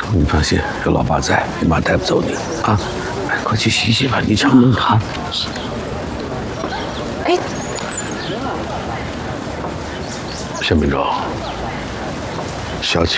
你放心，有老爸在，你妈带不走你啊！哎，快去洗洗吧，你常蒙他。 哎， 夏明洲，小